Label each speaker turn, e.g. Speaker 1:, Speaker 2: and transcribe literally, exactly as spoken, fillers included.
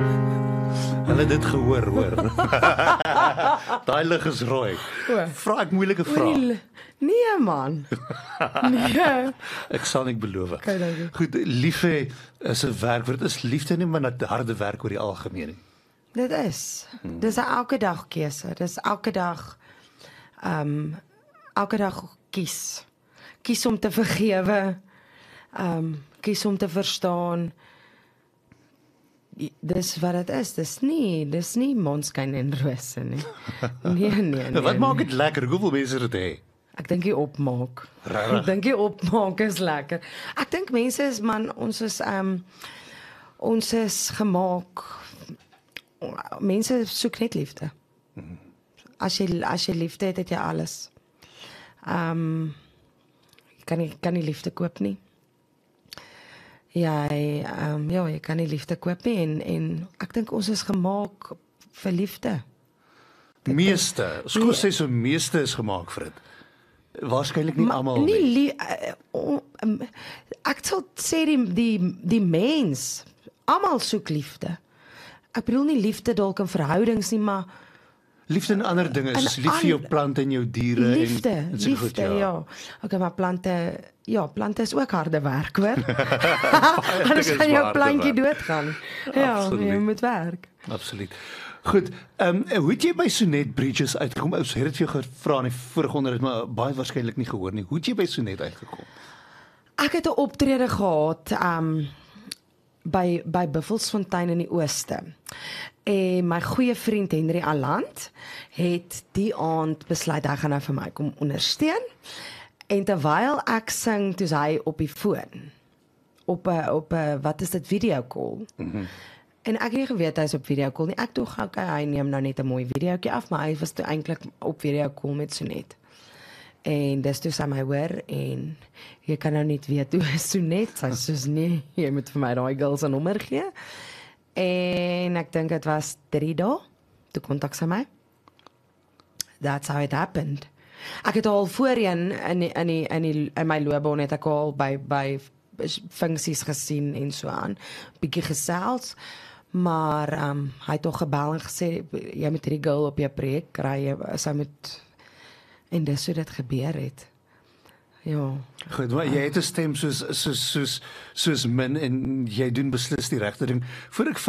Speaker 1: Hulle het dit gehoor, hoor. Daai lig is rooi. Vra ek moeilike vrae?
Speaker 2: Nee, nee man. Nee.
Speaker 1: Ek sal nie beloof.
Speaker 2: Okay, dankie.
Speaker 1: Goed, lief hê is 'n werkwoord. Is liefde nie maar net harde werk oor die algemeen nie?
Speaker 2: Dit is. Hmm. Dis 'n elke dag keuse. Dis elke dag ehm um, elke dag kies. Kies om te vergewe. Ehm um, kies om te verstaan. Dis wat dit is. Dis nie, dis nie monskyn en rose nie. Nee, nee, nee.
Speaker 1: Wat maak dit lekker? Hoeveel mense dit hê?
Speaker 2: Ek dink die opmaak.
Speaker 1: Rarig.
Speaker 2: Ek dink die opmaak is lekker. Ek dink mense is man, ons is ehm um, ons is gemaak. Mense soek net liefde. As jy as jy liefde het, het jy alles. Ehm um, jy kan nie kan nie liefde koop nie. Jy ehm um, ja, jy kan nie liefde koop nie en en ek dink ons is gemaak vir liefde.
Speaker 1: Meeste, skoon sê so meeste is gemaak vir dit. Waarskynlik nie almal nie.
Speaker 2: Nie li, uh, uh, um, ek sal sê die die die mens, almal soek liefde. Ek bedoel nie liefde dalk in verhoudings nie, maar
Speaker 1: liefde in ander dinge, soos lief vir jou plante en jou diere
Speaker 2: liefde,
Speaker 1: en, en so
Speaker 2: liefde,
Speaker 1: goed, ja.
Speaker 2: ja. Okay, maar plante, ja, plante is ook harde werk, hoor. Anders kan jou plantjie doodgaan. Ja,
Speaker 1: Absoluut.
Speaker 2: jy moet werk.
Speaker 1: Absoluut. Goed, ehm um, hoe het jy by Sonet Bridges uitgekom? Ons het dit vir jou gevra in die vorige onderhoud, maar baie waarskynlik nie gehoor nie. Hoe het jy by Sonet uitgekom?
Speaker 2: Ek het 'n optrede gehad ehm um, by by Buffelsfontein in die Ooste. En my goeie vriend Henry Aland het die aand besluit hy gaan nou vir my kom ondersteun. En terwyl ek sing, toe is hy op die foon. Op 'n op 'n wat is dit video call. Mm-hmm. En ek het nie geweet hy is op video call nie. Ek dink okay, hy neem nou net 'n mooi videoetjie af, maar hy was toe eintlik op video call met Sonet. En dis toe sy my hoor en jy kan nou net weet hoe is Sonet. Sy sê soos nee, jy moet vir my daai girl se nommer gee. En ek dink dit was drie dae toe kontak sy my. That's how it happened. Ek het al voorheen in die, in die, in die, in my loopbaan het ek al by by funksies gesien en so aan, bietjie gesels, maar um, hy het toch gebel en gesê jy moet hierdie girl op jou projek kry, sy moet, en dis hoe dit gebeur het. Ja.
Speaker 1: Goed, maar jy het 'n stem soos soos soos soos min en jy doen beslis die regte ding. Voor ek